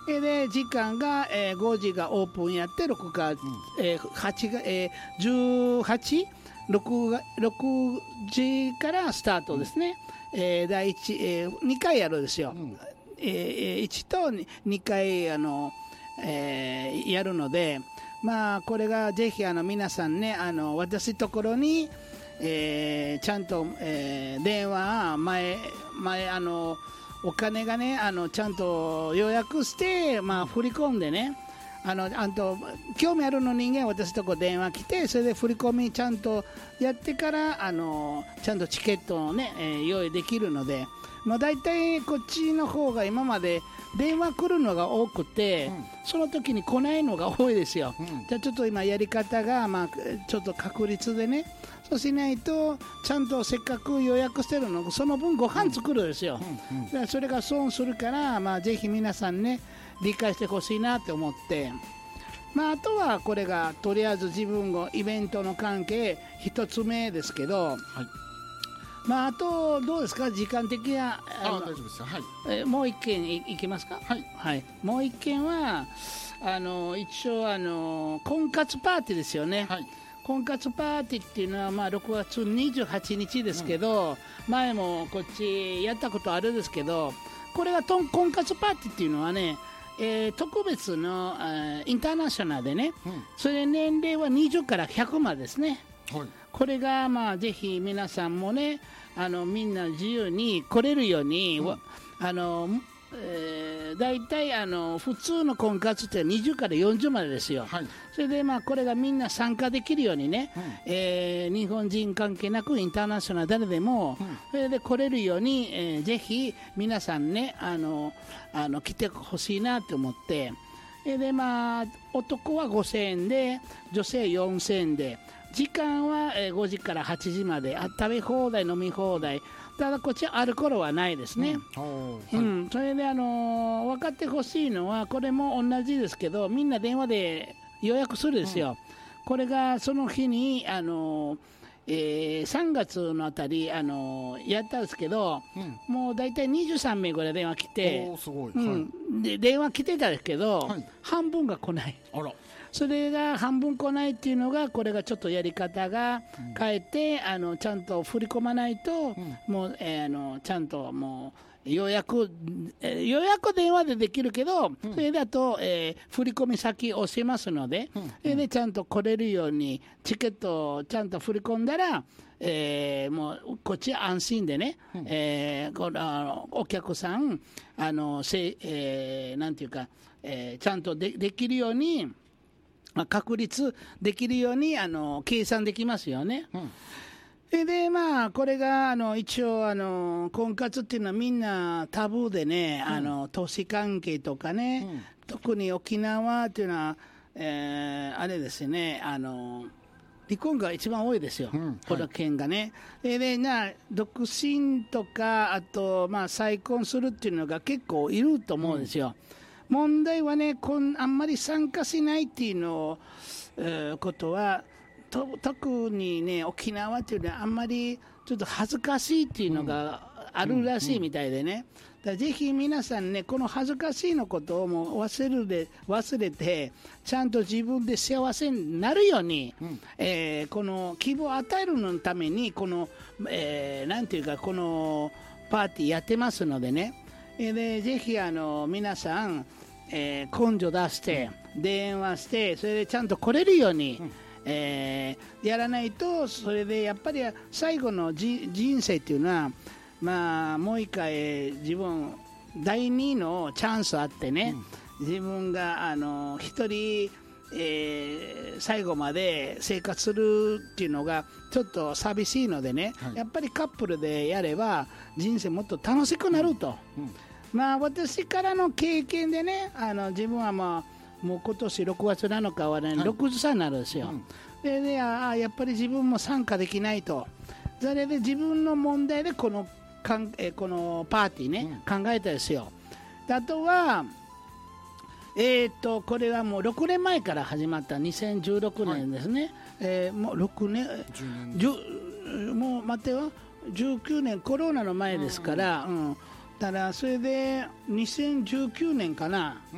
で時間が、5時がオープンやって6が、8が、18、6時からスタートですね。第1、2回やるんですよ。1と2回やるので、まあこれがぜひ皆さんね私ところに、ちゃんと、電話前お金がねちゃんと予約して、まあ、振り込んでね興味あるの人間は私とこ電話来てそれで振り込みちゃんとやってからちゃんとチケットをね、用意できるので、まあ、大体こっちの方が今まで電話来るのが多くて、その時に来ないのが多いですよ。じゃあちょっと今やり方が、まあ、ちょっと確率でねそうしないとちゃんとせっかく予約してるのその分ご飯作るですよ。だからそれが損するから、まあ、ぜひ皆さんね理解してほしいなと思って、まあ、あとはこれがとりあえず自分のイベントの関係一つ目ですけど、まあ、あとどうですか時間的には大丈夫ですよ、はい。 もう一件いけますか。 はい、 もう一件は一応婚活パーティーですよね。婚活パーティーっていうのは、まあ、6月28日ですけど、前もこっちやったことあるんですけど、これが婚活パーティーっていうのはね、特別のインターナショナルでね、それ年齢は20から100までですね。これが、まあ、ぜひ皆さんもねみんな自由に来れるように、大体普通の婚活って20から40までですよ。それで、まあ、これがみんな参加できるようにね、日本人関係なくインターナショナル誰でも、それで来れるように、ぜひ皆さんね来てほしいなと思って。で、まあ、男は5000円で女性4000円で時間は5時から8時まで食べ放題飲み放題ただこっちはアルコールはないですね。それで分かってほしいのはこれも同じですけどみんな電話で予約するんですよ。これがその日に3月のあたりやったんですけど、もう大体23名ぐらい電話来て、で電話来てたんですけど、半分が来ない。それが半分来ないっていうのがこれがちょっとやり方が変えて、ちゃんと振り込まないと、もう、ちゃんともう予約電話でできるけど、それだと、振り込み先押しますので、でちゃんと来れるようにチケットをちゃんと振り込んだら、もうこっち安心でね、このお客さんなんていうか、ちゃんとできるように確率できるように計算できますよね。でまあこれが一応婚活っていうのはみんなタブーでね、都市関係とかね、特に沖縄っていうのは、あれですね離婚が一番多いですよ、この県がね。で独身とかあと、まあ、再婚するっていうのが結構いると思うんですよ。問題はねあんまり参加しないっていうのことは特にね沖縄っていうのはあんまりちょっと恥ずかしいっていうのがあるらしいみたいでね、だからぜひ皆さんねこの恥ずかしいのことをもう忘れてちゃんと自分で幸せになるように、この希望を与えるのためにこの、なんていうかこのパーティーやってますのでね、でぜひ皆さん、根性出して電話してそれでちゃんと来れるように、やらないとそれでやっぱり最後の人生っていうのは、まあ、もう一回自分第二のチャンスあってね、自分が一人、最後まで生活するっていうのがちょっと寂しいのでね、やっぱりカップルでやれば人生もっと楽しくなると、まあ、私からの経験でね自分はもう今年6月7日はね、60歳になるんですよ。でねやっぱり自分も参加できないと、それで自分の問題でこのパーティーね、考えたんですよ。あとはこれはもう6年前から始まった2016年ですね、もう6年もう待ってよ19年コロナの前ですから、ただそれで2019年かな、